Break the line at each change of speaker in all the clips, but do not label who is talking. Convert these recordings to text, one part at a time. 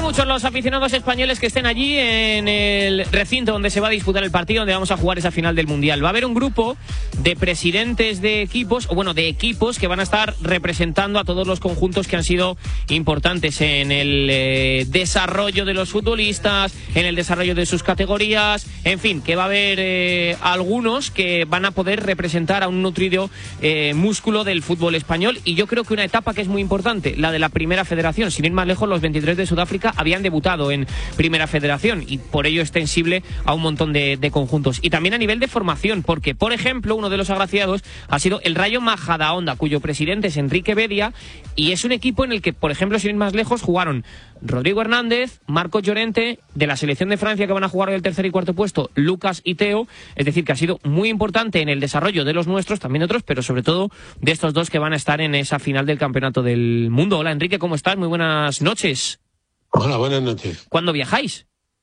muchos los aficionados españoles que estén allí en el recinto donde se va a disputar el partido, donde vamos a jugar esa final del Mundial. Va a haber un grupo de presidentes de equipos, o bueno, de equipos que van a estar representando a todos los conjuntos que han sido importantes en el desarrollo de los futbolistas, en el desarrollo de sus categorías, en fin, que va a haber algunos que van a poder representar a un nutrido músculo del fútbol español. Y yo creo que una etapa que es muy importante, la de la Primera Federación. Sin ir más lejos, los 23 de Sudáfrica habían debutado en Primera Federación y por ello es extensible a un montón de conjuntos. Y también a nivel de formación, porque, por ejemplo, uno de los agraciados ha sido el Rayo Majadahonda, cuyo presidente es Enrique Bedia, y es un equipo en el que, por ejemplo, sin ir más lejos, jugaron Rodrigo Hernández, Marcos Llorente, de la selección de Francia que van a jugar el tercer y cuarto puesto, Lucas y Teo. Es decir, que ha sido muy importante en el desarrollo de los nuestros, también otros, pero sobre todo de estos dos que van a estar en esa final del Campeonato del Mundo. Hola, Enrique, ¿cómo estás? Muy buenas noches.
Hola, buenas noches.
¿Cuándo viajáis?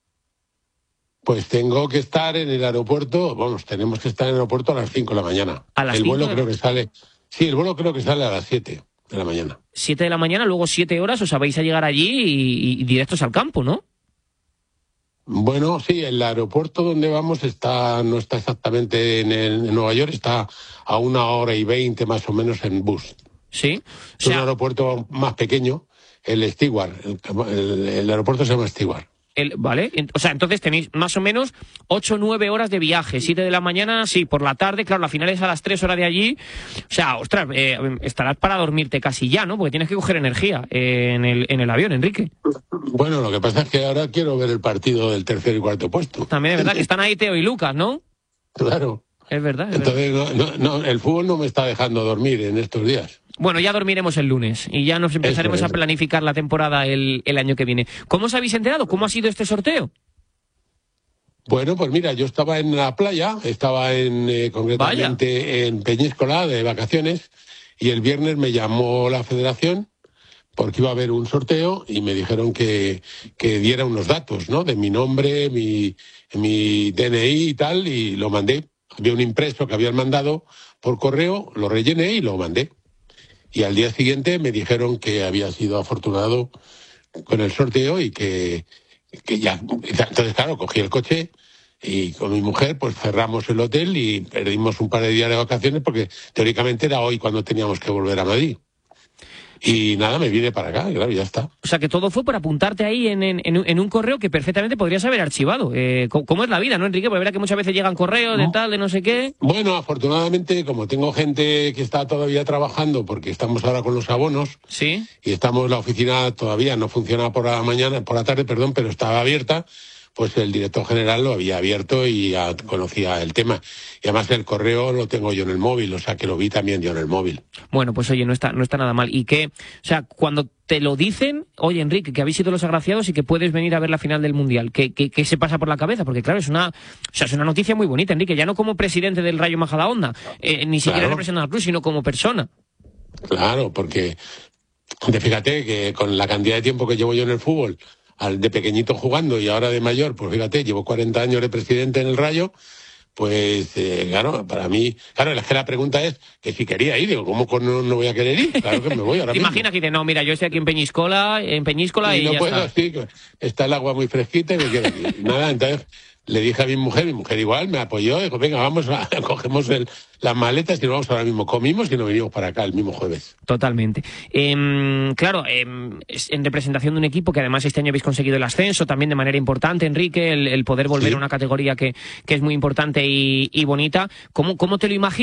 Pues tengo que estar en el aeropuerto, tenemos que estar en el aeropuerto a las 5 de la mañana.
¿A las 5?
El vuelo creo que sale, sí, el vuelo creo que sale a las 7 de la mañana.
7 de la mañana, luego 7 horas os vais a llegar allí y directos al campo, ¿no?
Bueno, sí, el aeropuerto donde vamos no está exactamente en Nueva York, está a 1h20 más o menos en bus.
Sí.
Es un aeropuerto más pequeño, el Stewart, el aeropuerto se llama Stewart.
Vale, o sea, entonces tenéis más o menos 8 o 9 horas de viaje, 7 de la mañana, sí, por la tarde, claro, la final es a las 3 horas de allí. O sea, ostras, estarás para dormirte casi ya, ¿no? Porque tienes que coger energía en el avión, Enrique.
Bueno, lo que pasa es que ahora quiero ver el partido del tercer y cuarto puesto.
También es verdad que están ahí Teo y Lucas, ¿no?
Claro.
Es verdad.
Entonces, no, el fútbol no me está dejando dormir en estos días.
Bueno, ya dormiremos el lunes y ya nos empezaremos a planificar la temporada el año que viene. ¿Cómo os habéis enterado? ¿Cómo ha sido este sorteo?
Bueno, pues mira, yo estaba en la playa, estaba concretamente en Peñíscola de vacaciones, y el viernes me llamó la federación porque iba a haber un sorteo y me dijeron que diera unos datos, ¿no? De mi nombre, mi DNI y tal, y lo mandé. Había un impreso que habían mandado por correo, lo rellené y lo mandé. Y al día siguiente me dijeron que había sido afortunado con el sorteo y que ya... Entonces, claro, cogí el coche y con mi mujer pues cerramos el hotel y perdimos un par de días de vacaciones porque teóricamente era hoy cuando teníamos que volver a Madrid. Y nada, me vine para acá, y claro, ya está.
O sea, que todo fue por apuntarte ahí en un correo que perfectamente podrías haber archivado. ¿Cómo es la vida, no, Enrique? Porque verá que muchas veces llegan correos de tal, de no sé qué.
Bueno, afortunadamente, como tengo gente que está todavía trabajando, porque estamos ahora con los abonos,
sí, y
la oficina todavía no funciona por la tarde, pero estaba abierta, pues el director general lo había abierto y ya conocía el tema. Y además el correo lo tengo yo en el móvil, o sea que lo vi también yo en el móvil.
Bueno, pues oye, no está nada mal. Y que, o sea, cuando te lo dicen, oye, Enrique, que habéis sido los agraciados y que puedes venir a ver la final del Mundial, ¿qué se pasa por la cabeza? Porque claro, es una noticia muy bonita, Enrique, ya no como presidente del Rayo Majadahonda, ni siquiera representando al club, sino como persona.
Claro, porque fíjate que con la cantidad de tiempo que llevo yo en el fútbol, de pequeñito jugando y ahora de mayor, pues fíjate, llevo 40 años de presidente en el Rayo, pues claro, para mí, claro, es que la pregunta es que si quería ir, digo, ¿cómo no voy a querer ir? Claro que me voy ahora mismo.
¿Te imaginas que dices, no, mira, yo estoy aquí en Peñíscola y
no
ya
puedo,
está?
Sí, está el agua muy fresquita y me quiero ir. Nada, entonces le dije a mi mujer igual me apoyó, dijo, venga, cogemos las maletas y nos vamos ahora mismo. Comimos y nos venimos para acá el mismo jueves.
Totalmente. Claro, en representación de un equipo que además este año habéis conseguido el ascenso también de manera importante, Enrique, el poder volver a una categoría que es muy importante y bonita. ¿Cómo te lo imaginas?